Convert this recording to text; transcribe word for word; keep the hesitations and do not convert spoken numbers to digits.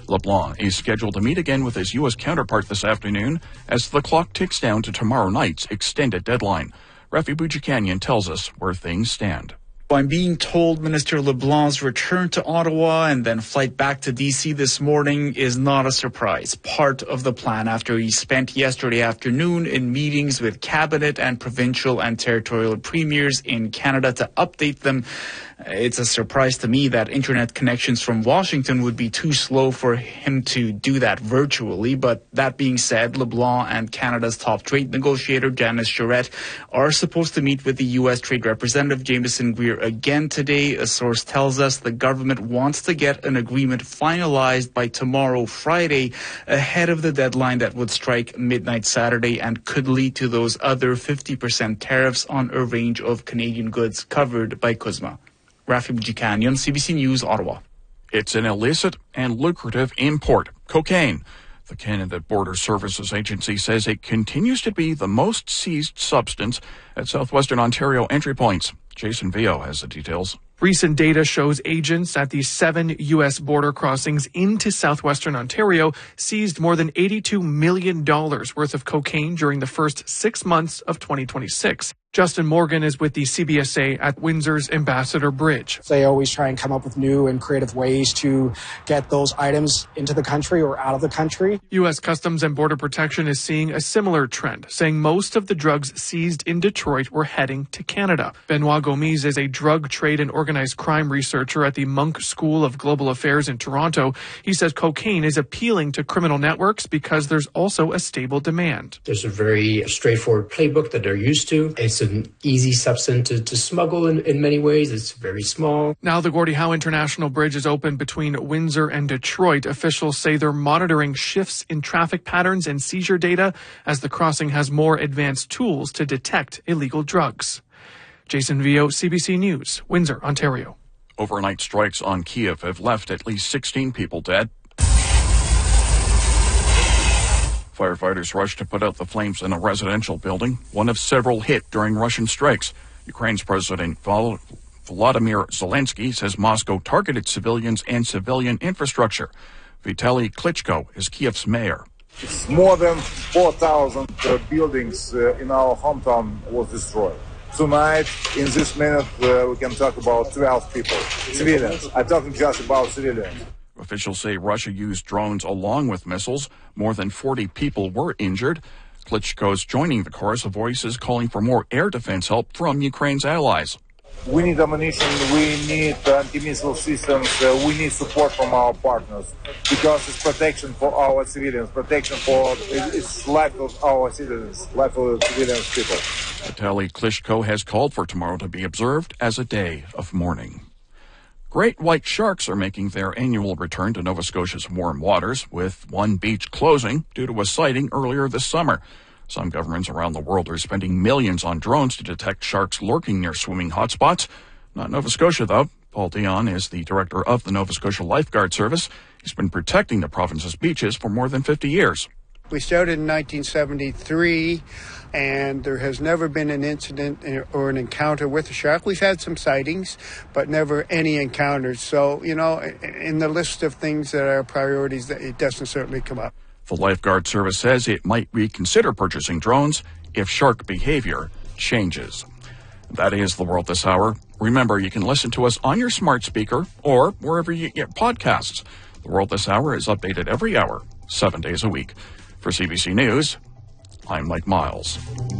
LeBlanc is scheduled to meet again with his U S counterpart this afternoon as the clock ticks down to tomorrow night's extended deadline. Rafi Boudjikanian tells us where things stand. I'm being told Minister LeBlanc's return to Ottawa and then flight back to D C this morning is not a surprise. Part of the plan after he spent yesterday afternoon in meetings with cabinet and provincial and territorial premiers in Canada to update them. It's a surprise to me that internet connections from Washington would be too slow for him to do that virtually. But that being said, LeBlanc and Canada's top trade negotiator, Janice Charette, are supposed to meet with the U S Trade Representative Jameson Greer again today. A source tells us the government wants to get an agreement finalized by tomorrow, Friday, ahead of the deadline that would strike midnight Saturday and could lead to those other fifty percent tariffs on a range of Canadian goods covered by CUSMA. Rafi Boudjikanian, C B C News, Ottawa. It's an illicit and lucrative import, cocaine. The Canada Border Services Agency says it continues to be the most seized substance at southwestern Ontario entry points. Jason Vio has the details. Recent data shows agents at the seven U S border crossings into southwestern Ontario seized more than eighty-two million dollars worth of cocaine during the first six months of twenty twenty-six. Justin Morgan is with the C B S A at Windsor's Ambassador Bridge. They always try and come up with new and creative ways to get those items into the country or out of the country. U S Customs and Border Protection is seeing a similar trend, saying most of the drugs seized in Detroit were heading to Canada. Benoit Gomis is a drug trade and organized crime researcher at the Munk School of Global Affairs in Toronto. He says cocaine is appealing to criminal networks because there's also a stable demand. There's a very straightforward playbook that they're used to. It's an easy substance to, to smuggle in, in many ways. It's very small. Now the Gordie Howe International Bridge is open between Windsor and Detroit. Officials say they're monitoring shifts in traffic patterns and seizure data as the crossing has more advanced tools to detect illegal drugs. Jason Vio, C B C News, Windsor, Ontario. Overnight strikes on Kiev have left at least sixteen people dead. Firefighters rushed to put out the flames in a residential building, one of several hit during Russian strikes. Ukraine's President Volodymyr Zelensky says Moscow targeted civilians and civilian infrastructure. Vitaly Klitschko is Kiev's mayor. It's more than four thousand uh, buildings uh, in our hometown was destroyed. Tonight, in this minute, uh, we can talk about twelve people, civilians. I'm talking just about civilians. Officials say Russia used drones along with missiles. More than forty people were injured. Klitschko's joining the chorus of voices calling for more air defense help from Ukraine's allies. We need ammunition, we need anti-missile systems, uh, we need support from our partners because it's protection for our civilians, protection for it's life of our citizens, life of civilians people. Vitaly Klitschko has called for tomorrow to be observed as a day of mourning. Great white sharks are making their annual return to Nova Scotia's warm waters, with one beach closing due to a sighting earlier this summer. Some governments around the world are spending millions on drones to detect sharks lurking near swimming hotspots. Not Nova Scotia, though. Paul Dion is the director of the Nova Scotia Lifeguard Service. He's been protecting the province's beaches for more than fifty years. We started in nineteen seventy-three, and there has never been an incident or an encounter with a shark. We've had some sightings, but never any encounters. So, you know, in the list of things that are priorities, it doesn't certainly come up. The Lifeguard Service says it might reconsider purchasing drones if shark behavior changes. That is the World This Hour. Remember, you can listen to us on your smart speaker or wherever you get podcasts. The World This Hour is updated every hour, seven days a week. For C B C News, I'm Mike Miles.